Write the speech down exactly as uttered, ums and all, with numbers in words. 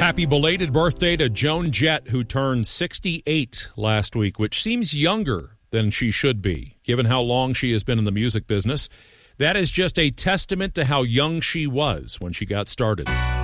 Happy belated birthday to Joan Jett, who turned sixty-eight last week, which seems younger than she should be, given how long she has been in the music business. That is just a testament to how young she was when she got started.